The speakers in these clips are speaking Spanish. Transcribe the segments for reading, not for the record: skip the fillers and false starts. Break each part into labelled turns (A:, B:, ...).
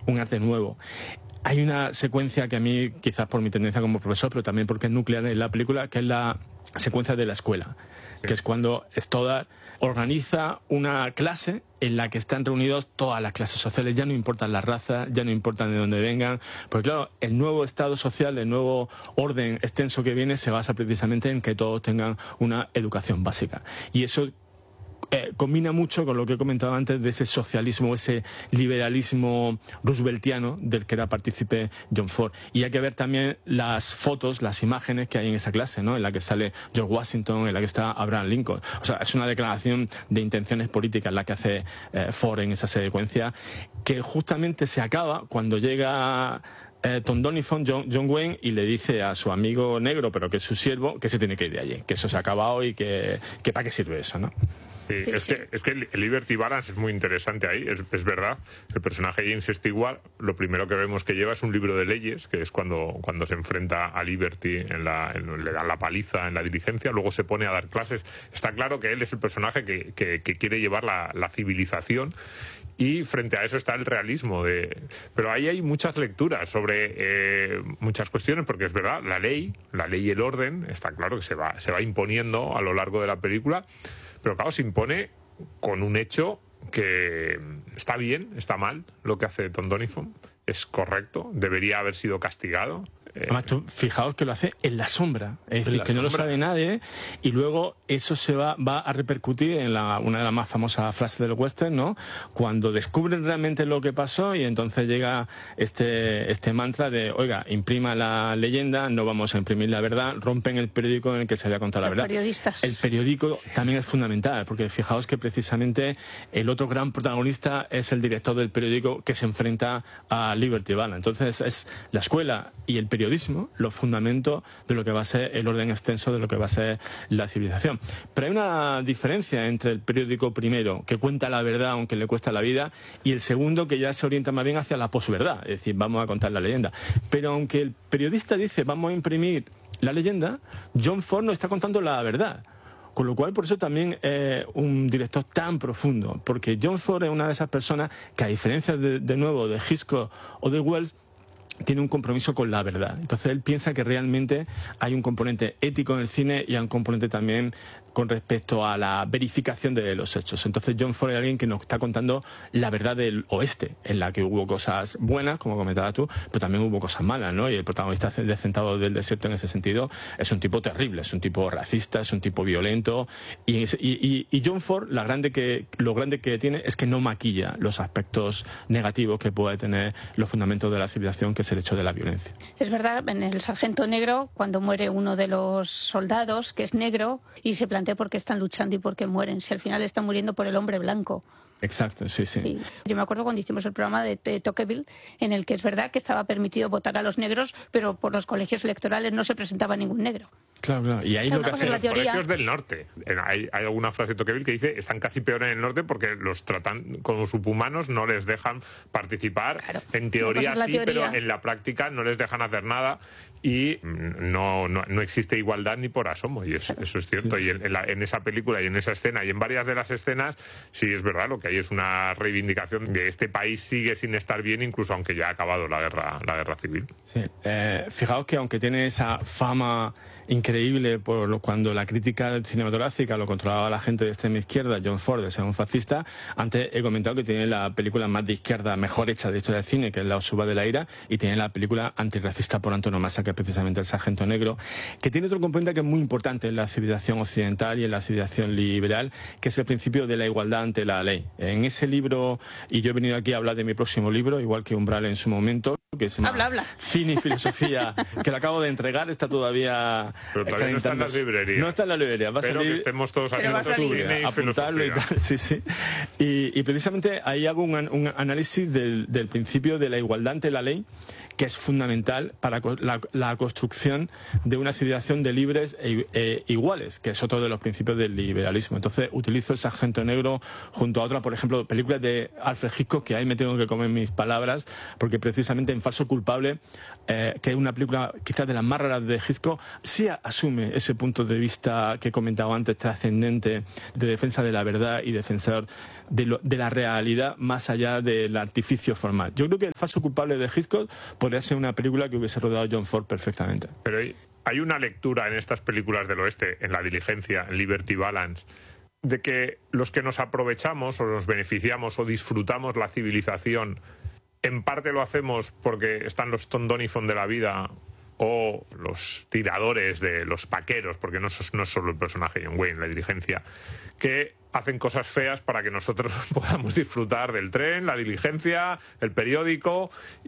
A: un arte nuevo. Hay una secuencia que a mí, quizás por mi tendencia como profesor, pero también porque es nuclear en la película, que es la secuencia de la escuela, que es cuando Stoddard organiza una clase en la que están reunidos todas las clases sociales. Ya no importan las razas, ya no importan de dónde vengan, porque claro, el nuevo estado social, el nuevo orden extenso que viene se basa precisamente en que todos tengan una educación básica. Y eso combina mucho con lo que he comentado antes de ese socialismo, ese liberalismo rooseveltiano del que era partícipe John Ford. Y hay que ver también las fotos, las imágenes que hay en esa clase, ¿no? En la que sale George Washington, en la que está Abraham Lincoln. O sea, es una declaración de intenciones políticas la que hace Ford en esa secuencia, que justamente se acaba cuando llega Tom Doniphan, John Wayne, y le dice a su amigo negro, pero que es su siervo, que se tiene que ir de allí, que eso se ha acabado y que para qué sirve eso, ¿no?
B: Sí, es que el Liberty Balance es muy interesante ahí, es verdad. El personaje James Stewart, lo primero que vemos que lleva es un libro de leyes, que es cuando se enfrenta a Liberty, le dan la paliza en la diligencia, luego se pone a dar clases. Está claro que él es el personaje que quiere llevar la civilización, y frente a eso está el realismo. Pero ahí hay muchas lecturas sobre muchas cuestiones, porque es verdad, la ley y el orden, está claro que se va imponiendo a lo largo de la película. Pero claro, se impone con un hecho que está bien, está mal lo que hace Tom Doniphan, es correcto, debería haber sido castigado.
A: Además, fijaos que lo hace en la sombra, es decir, que no lo sabe nadie, y luego eso se va a repercutir en una de las más famosas frases del western, ¿no? Cuando descubren realmente lo que pasó, y entonces llega este mantra de, oiga, imprima la leyenda, no vamos a imprimir la verdad, rompen el periódico en el que se había contado la verdad.
C: Periodistas.
A: El periódico también es fundamental, porque fijaos que precisamente el otro gran protagonista es el director del periódico que se enfrenta a Liberty Balance. Entonces es la escuela y el periodismo los fundamentos de lo que va a ser el orden extenso de lo que va a ser la civilización. Pero hay una diferencia entre el periódico primero, que cuenta la verdad aunque le cuesta la vida, y el segundo, que ya se orienta más bien hacia la posverdad, es decir, vamos a contar la leyenda. Pero aunque el periodista dice vamos a imprimir la leyenda, John Ford no está contando la verdad. Con lo cual, por eso también es un director tan profundo, porque John Ford es una de esas personas que, a diferencia de nuevo de Hitchcock o de Wells, tiene un compromiso con la verdad. Entonces él piensa que realmente hay un componente ético en el cine y hay un componente también con respecto a la verificación de los hechos. Entonces John Ford es alguien que nos está contando la verdad del oeste, en la que hubo cosas buenas, como comentabas tú, pero también hubo cosas malas, ¿no? Y el protagonista de Centauros del Desierto, en ese sentido, es un tipo terrible, es un tipo racista, es un tipo violento, y John Ford, lo grande que tiene es que no maquilla los aspectos negativos que puede tener los fundamentos de la civilización, que es el hecho de la violencia.
C: Es verdad, en El Sargento Negro, cuando muere uno de los soldados, que es negro, y se plantea por qué están luchando y por qué mueren, si al final están muriendo por el hombre blanco.
A: Exacto, sí.
C: Yo me acuerdo cuando hicimos el programa de Tocqueville, en el que es verdad que estaba permitido votar a los negros, pero por los colegios electorales no se presentaba ningún negro.
A: Claro. Y ahí lo que hace
B: los colegios del norte. Hay alguna frase de Tocqueville que dice están casi peor en el norte porque los tratan como subhumanos, no les dejan participar. Claro. En teoría sí, pero en la práctica no les dejan hacer nada y no existe igualdad ni por asomo. Y eso es cierto. Sí. Y en esa película y en esa escena y en varias de las escenas, sí es verdad, lo que hay es una reivindicación de este país sigue sin estar bien, incluso aunque ya ha acabado la guerra civil.
A: Sí. Fijaos que aunque tiene esa fama increíble cuando la crítica cinematográfica lo controlaba la gente de extrema izquierda, John Ford, de ser un fascista, antes he comentado que tiene la película más de izquierda mejor hecha de historia del cine, que es La Suba de la Ira, y tiene la película antirracista por antonomasia, que es precisamente El Sargento Negro, que tiene otro componente que es muy importante en la civilización occidental y en la civilización liberal, que es el principio de la igualdad ante la ley. En ese libro, y yo he venido aquí a hablar de mi próximo libro, igual que Umbral en su momento, que se llama Cine y Filosofía, que lo acabo de entregar, está todavía...
B: Pero todavía no está en las librerías.
A: No está en la librería. Va a
B: salir, que estemos todos aquí
A: a apuntarlo y tal. Sí. Y precisamente ahí hago un análisis del principio de la igualdad ante la ley, que es fundamental para la construcción de una civilización de libres e iguales, que es otro de los principios del liberalismo. Entonces utilizo El Sargento Negro junto a otra, por ejemplo, películas de Alfred Hitchcock, que ahí me tengo que comer mis palabras, porque precisamente en falso culpable, que es una película quizás de las más raras de Hitchcock, sí asume ese punto de vista que he comentado antes, trascendente, de defensa de la verdad y defensor de la realidad más allá del artificio formal. Yo creo que El falso culpable de Hitchcock podría ser una película que hubiese rodado John Ford perfectamente.
B: Pero hay una lectura en estas películas del oeste, en La diligencia, en Liberty Balance, de que los que nos aprovechamos o nos beneficiamos o disfrutamos la civilización, en parte lo hacemos porque están los Tom Doniphan de la vida o los tiradores de los paqueros, porque no es solo el personaje John Wayne, La diligencia, que hacen cosas feas para que nosotros podamos disfrutar del tren, la diligencia, el periódico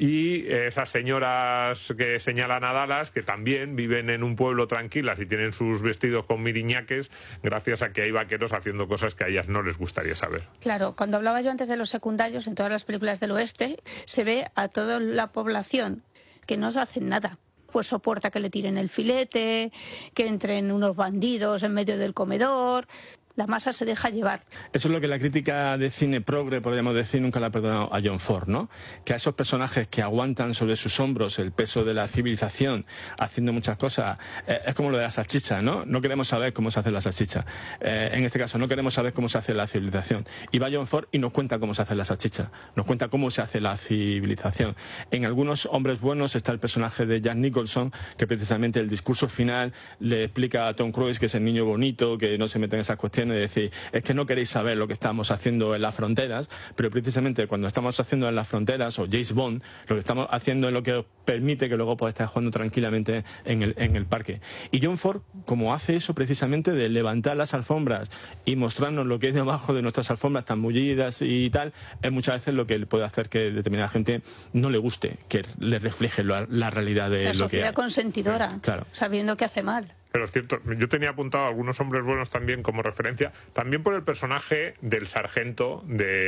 B: y esas señoras que señalan a Dallas, que también viven en un pueblo tranquilas y tienen sus vestidos con miriñaques gracias a que hay vaqueros haciendo cosas que a ellas no les gustaría saber.
C: Claro, cuando hablaba yo antes de los secundarios, en todas las películas del oeste, se ve a toda la población que no hacen nada. Pues soporta que le tiren el filete, que entren unos bandidos en medio del comedor. La masa se deja llevar.
A: Eso es lo que la crítica de cine progre, podríamos decir, nunca le ha perdonado a John Ford, ¿no? Que a esos personajes que aguantan sobre sus hombros el peso de la civilización, haciendo muchas cosas, es como lo de la salchicha, ¿no? No queremos saber cómo se hace la salchicha. En este caso, no queremos saber cómo se hace la civilización. Y va John Ford y nos cuenta cómo se hace la salchicha, nos cuenta cómo se hace la civilización. En algunos hombres buenos está el personaje de Jack Nicholson, que precisamente el discurso final le explica a Tom Cruise que es el niño bonito, que no se mete en esas cuestiones, de decir, es que no queréis saber lo que estamos haciendo en las fronteras, pero precisamente cuando estamos haciendo en las fronteras, o James Bond, lo que estamos haciendo es lo que os permite que luego podáis estar jugando tranquilamente en el parque. Y John Ford, como hace eso precisamente de levantar las alfombras y mostrarnos lo que hay debajo de nuestras alfombras tan mullidas y tal, es muchas veces lo que puede hacer que determinada gente no le guste, que le refleje la realidad de lo que hay.
C: La sociedad consentidora,
A: claro,
C: sabiendo que hace mal.
B: Pero es cierto, yo tenía apuntado a algunos hombres buenos también como referencia, también por el personaje del sargento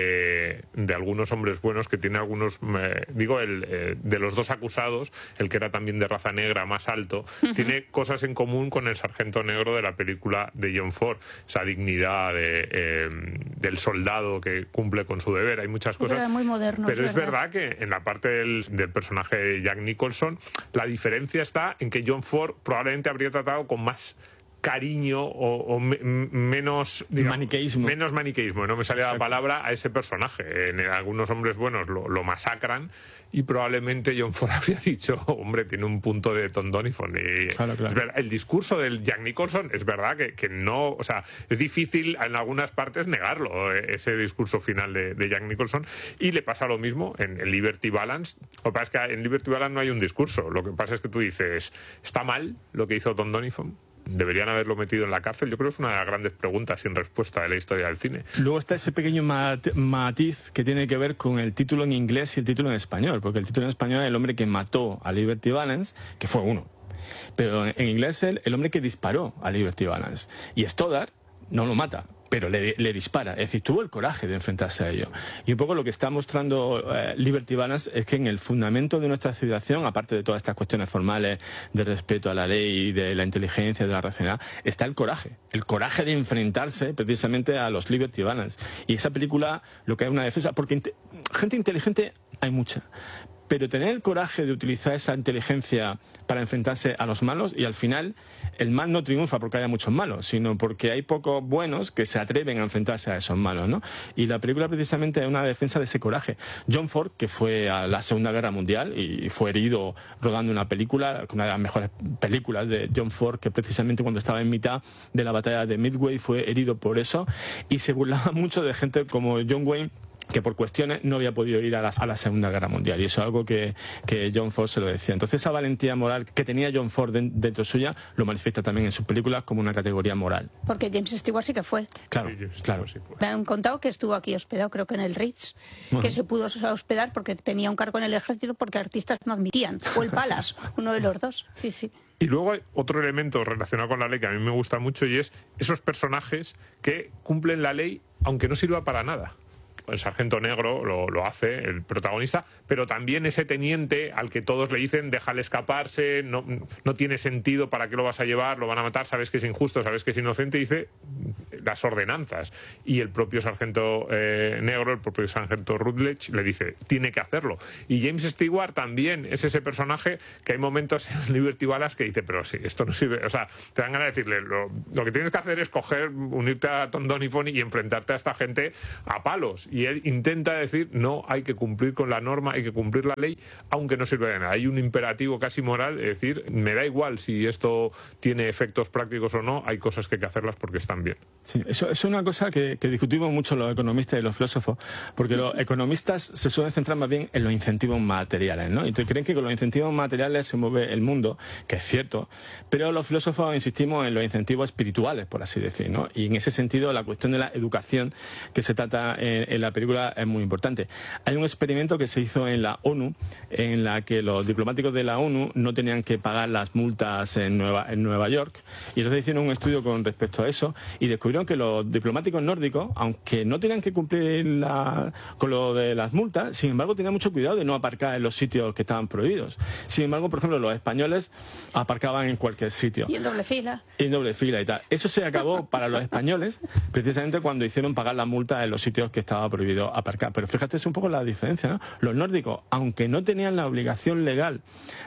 B: de algunos hombres buenos, que tiene algunos, de los dos acusados, el que era también de raza negra más alto, tiene cosas en común con el sargento negro de la película de John Ford, esa dignidad del soldado que cumple con su deber, hay muchas cosas.
C: Pero muy moderno,
B: pero es verdad que en la parte del personaje de Jack Nicholson, la diferencia está en que John Ford probablemente habría tratado con más cariño o menos, digamos,
A: maniqueísmo.
B: Menos maniqueísmo, no me sale la palabra, a ese personaje. En algunos hombres buenos lo masacran y probablemente John Ford habría dicho, hombre, tiene un punto de Tom Doniphan.
A: Claro.
B: Es verdad, el discurso del Jack Nicholson es verdad que no, o sea, es difícil en algunas partes negarlo, ese discurso final de Jack Nicholson, y le pasa lo mismo en Liberty Balance. Lo que pasa es que en Liberty Balance no hay un discurso, lo que pasa es que tú dices, ¿está mal lo que hizo Tom Doniphan? ¿Deberían haberlo metido en la cárcel? Yo creo que es una de las grandes preguntas sin respuesta de la historia del cine.
A: Luego está ese pequeño matiz que tiene que ver con el título en inglés y el título en español, porque el título en español es El hombre que mató a Liberty Valance, que fue uno. Pero en inglés es el hombre que disparó a Liberty Valance. Y Stoddard no lo mata, pero le dispara. Es decir, tuvo el coraje de enfrentarse a ello. Y un poco lo que está mostrando Liberty Balance es que en el fundamento de nuestra civilización, aparte de todas estas cuestiones formales de respeto a la ley, de la inteligencia, de la racionalidad, está el coraje de enfrentarse precisamente a los Liberty Balance. Y esa película lo que es una defensa, porque gente inteligente hay mucha, pero tener el coraje de utilizar esa inteligencia para enfrentarse a los malos, y al final el mal no triunfa porque haya muchos malos, sino porque hay pocos buenos que se atreven a enfrentarse a esos malos, ¿no? Y la película precisamente es una defensa de ese coraje. John Ford, que fue a la Segunda Guerra Mundial y fue herido rodando una película, una de las mejores películas de John Ford, que precisamente cuando estaba en mitad de la batalla de Midway fue herido por eso, y se burlaba mucho de gente como John Wayne, que por cuestiones no había podido ir a la Segunda Guerra Mundial, y eso es algo que John Ford se lo decía. Entonces esa valentía moral que tenía John Ford dentro suya lo manifiesta también en sus películas como una categoría moral.
C: Porque James Stewart sí que fue.
A: Claro,
B: Sí,
A: claro.
B: sí, pues.
C: Me han contado que estuvo aquí hospedado, creo que en el Ritz, que se pudo hospedar porque tenía un cargo en el ejército, porque artistas no admitían, o el Palace, uno de los dos. Sí, sí.
B: Y luego hay otro elemento relacionado con la ley que a mí me gusta mucho, y es esos personajes que cumplen la ley aunque no sirva para nada. El sargento negro lo hace, el protagonista, pero también ese teniente al que todos le dicen déjale escaparse, no tiene sentido, ¿para qué lo vas a llevar? Lo van a matar, sabes que es injusto, sabes que es inocente, y dice las ordenanzas. Y el propio sargento negro, el propio sargento Rutledge, le dice, tiene que hacerlo. Y James Stewart también es ese personaje que hay momentos en Liberty Balance que dice, pero sí, esto no sirve. O sea, te dan ganas de decirle, lo que tienes que hacer es unirte a Tom Donipony y enfrentarte a esta gente a palos. Y él intenta decir, no, hay que cumplir con la norma, hay que cumplir la ley, aunque no sirve de nada. Hay un imperativo casi moral de decir, me da igual si esto tiene efectos prácticos o no, hay cosas que hay que hacerlas porque están bien.
A: Sí, eso es una cosa que discutimos mucho los economistas y los filósofos, porque los economistas se suelen centrar más bien en los incentivos materiales, ¿no? Y creen que con los incentivos materiales se mueve el mundo, que es cierto, pero los filósofos insistimos en los incentivos espirituales, por así decir, ¿no? Y en ese sentido la cuestión de la educación que se trata en la película es muy importante. Hay un experimento que se hizo en la ONU, en la que los diplomáticos de la ONU no tenían que pagar las multas en Nueva York, y entonces hicieron un estudio con respecto a eso y descubrieron que los diplomáticos nórdicos, aunque no tenían que cumplir con lo de las multas, sin embargo tenían mucho cuidado de no aparcar en los sitios que estaban prohibidos. Sin embargo, por ejemplo, los españoles aparcaban en cualquier sitio.
C: Y en doble fila.
A: Y en doble fila y tal. Eso se acabó para los españoles precisamente cuando hicieron pagar la multa en los sitios que estaba prohibido aparcar. Pero fíjate, es un poco la diferencia, ¿no? Los nórdicos, aunque no tenían la obligación legal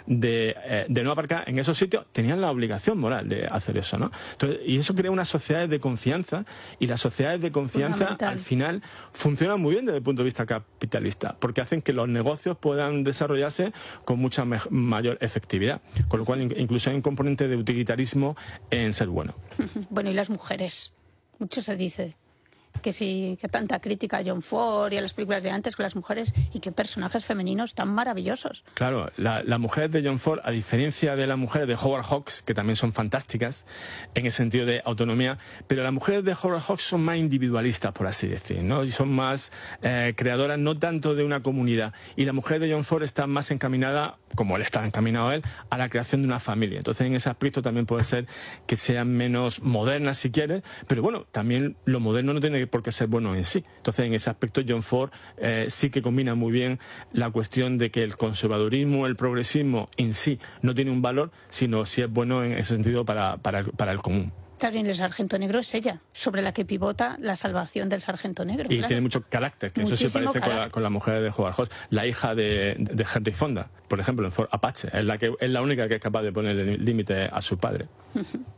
A: de no aparcar en esos sitios, tenían la obligación moral de hacer eso, ¿no? Entonces, y eso crea unas sociedades de confianza, y las sociedades de confianza al final funcionan muy bien desde el punto de vista capitalista, porque hacen que los negocios puedan desarrollarse con mucha mayor efectividad, con lo cual incluso hay un componente de utilitarismo en ser bueno.
C: Bueno, y las mujeres, mucho se dice que sí, que tanta crítica a John Ford y a las películas de antes con las mujeres, y qué personajes femeninos tan maravillosos.
A: Claro, las mujeres de John Ford, a diferencia de las mujeres de Howard Hawks, que también son fantásticas en el sentido de autonomía, pero las mujeres de Howard Hawks son más individualistas, por así decir, ¿no? Y son más creadoras, no tanto de una comunidad. Y la mujer de John Ford está más encaminada, como él está encaminado a la creación de una familia. Entonces, en ese aspecto también puede ser que sean menos modernas, si quieres, pero bueno, también lo moderno no tiene por qué ser bueno en sí. Entonces, en ese aspecto, John Ford sí que combina muy bien la cuestión de que el conservadurismo, el progresismo en sí no tiene un valor, sino si es bueno en ese sentido para el común.
C: También el sargento negro es ella, sobre la que pivota la salvación del sargento negro.
A: Y claro, tiene mucho carácter, que muchísimo eso se parece con la mujer de Howard Hawks. La hija de Henry Fonda, por ejemplo, en Ford Apache, es la única que es capaz de poner el límite a su padre.